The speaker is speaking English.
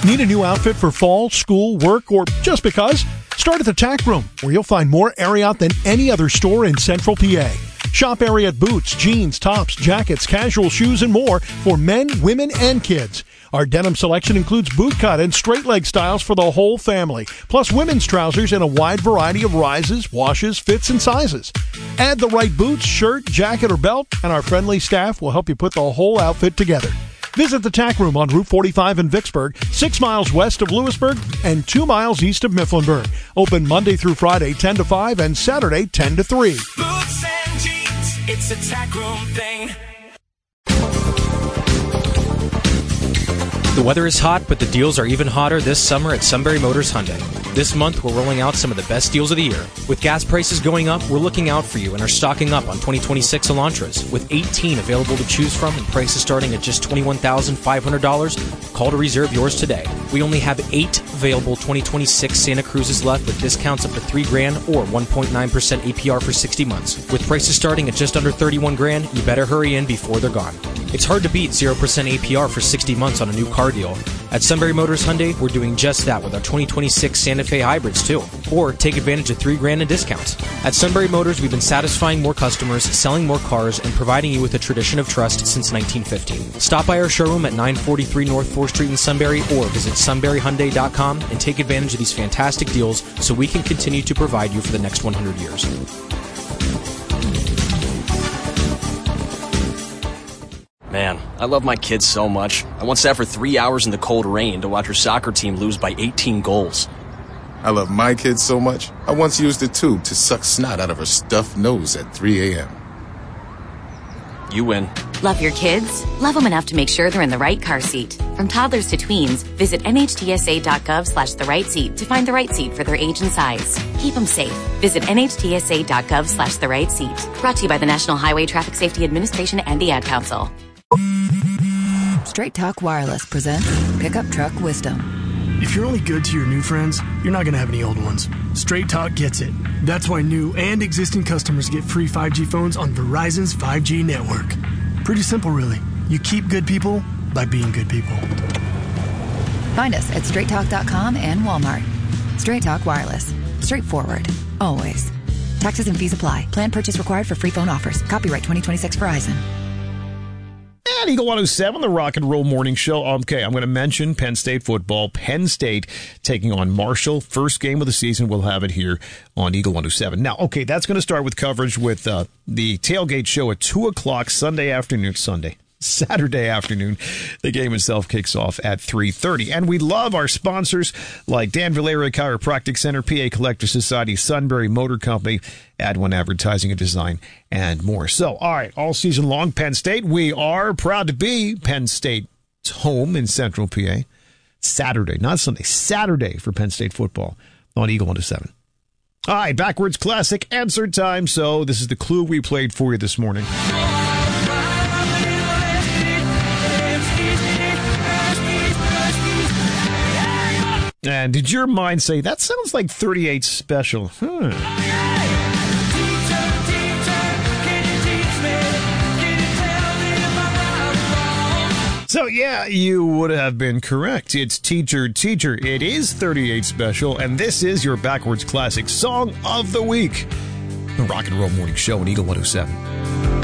Need a new outfit for fall, school, work, or just because? Start at the Tack Room, where you'll find more Ariat than any other store in Central PA. Shop Ariat boots, jeans, tops, jackets, casual shoes, and more for men, women, and kids. Our denim selection includes bootcut and straight leg styles for the whole family, plus women's trousers in a wide variety of rises, washes, fits, and sizes. Add the right boots, shirt, jacket, or belt, and our friendly staff will help you put the whole outfit together. Visit the Tack Room on Route 45 in Vicksburg, 6 miles west of Lewisburg and 2 miles east of Mifflinburg. Open Monday through Friday, 10 to 5, and Saturday, 10 to 3. Boots and jeans, it's a Tack Room thing. The weather is hot, but the deals are even hotter this summer at Sunbury Motors Hyundai. This month, we're rolling out some of the best deals of the year. With gas prices going up, we're looking out for you and are stocking up on 2026 Elantras. With 18 available to choose from and prices starting at just $21,500, call to reserve yours today. We only have 8 available 2026 Santa Cruzes left with discounts up to $3,000 or 1.9% APR for 60 months. With prices starting at just under $31,000, you better hurry in before they're gone. It's hard to beat 0% APR for 60 months on a new car deal. At Sunbury Motors Hyundai, we're doing just that with our 2026 Santa Fe hybrids too. Or take advantage of $3,000 in discounts. At Sunbury Motors, we've been satisfying more customers, selling more cars, and providing you with a tradition of trust since 1915. Stop by our showroom at 943 North 4th Street in Sunbury or visit sunburyhyundai.com and take advantage of these fantastic deals so we can continue to provide you for the next 100 years. Man, I love my kids so much. I once sat for 3 hours in the cold rain to watch her soccer team lose by 18 goals. I love my kids so much, I once used a tube to suck snot out of her stuffed nose at 3 a.m. You win. Love your kids? Love them enough to make sure they're in the right car seat. From toddlers to tweens, visit nhtsa.gov/the-right-seat to find the right seat for their age and size. Keep them safe. Visit nhtsa.gov/the-right-seat. Brought to you by the National Highway Traffic Safety Administration and the Ad Council. Straight Talk Wireless presents Pickup Truck Wisdom. If you're only good to your new friends, you're not going to have any old ones. Straight Talk gets it. That's why new and existing customers get free 5G phones on Verizon's 5G network. Pretty simple, really. You keep good people by being good people. Find us at straighttalk.com and Walmart. Straight Talk Wireless. Straightforward. Always. Taxes and fees apply. Plan purchase required for free phone offers. Copyright 2026 Verizon. At Eagle 107, the Rock and Roll Morning Show. Okay, I'm going to mention Penn State football. Penn State taking on Marshall. First game of the season. We'll have it here on Eagle 107. Now, okay, that's going to start with coverage with the tailgate show at 2 o'clock Saturday afternoon. The game itself kicks off at 3:30. And we love our sponsors like Dan Valeria Chiropractic Center, PA Collector Society, Sunbury Motor Company, Ad1 Advertising and Design, and more. So, all right, all season long, Penn State. We are proud to be Penn State's home in Central PA. Saturday, not Sunday, Saturday for Penn State football on Eagle 107. All right, backwards classic answer time. So this is the clue we played for you this morning. And did your mind say, that sounds like 38 Special? So, yeah, you would have been correct. It's Teacher, Teacher. It is 38 Special, and this is your backwards classic song of the week. The Rock and Roll Morning Show on Eagle 107.